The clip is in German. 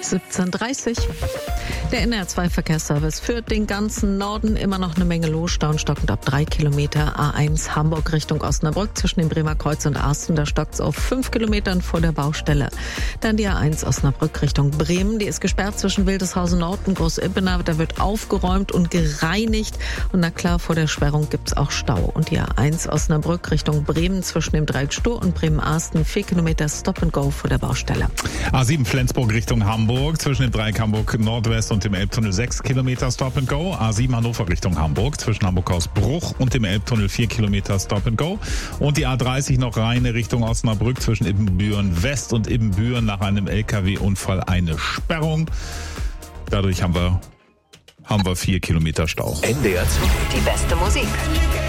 17:30. Der NR2-Verkehrsservice führt den ganzen Norden, immer noch eine Menge los, Stau stockend ab 3 Kilometer. A1 Hamburg Richtung Osnabrück zwischen dem Bremer Kreuz und Arsten, da stockt es auf 5 Kilometern vor der Baustelle. Dann die A1 Osnabrück Richtung Bremen, die ist gesperrt zwischen Wildeshausen Nord und Groß-Ippenau, da wird aufgeräumt und gereinigt. Und na klar, vor der Sperrung gibt's auch Stau. Und die A1 Osnabrück Richtung Bremen zwischen dem Dreieck Stur und Bremen-Arsten, 4 Kilometer Stop and Go vor der Baustelle. A7 Flensburg Richtung Hamburg zwischen dem Dreieck Hamburg Nordwest und dem Elbtunnel 6 Kilometer Stop and Go. A7 Hannover Richtung Hamburg zwischen Hamburg-Hausbruch und dem Elbtunnel 4 Kilometer Stop and Go. Und die A30 noch Rheine Richtung Osnabrück zwischen Ibbenbüren West und Ibbenbüren nach einem LKW-Unfall eine Sperrung. Dadurch haben wir 4 Kilometer Stau. NDR 2. Die beste Musik.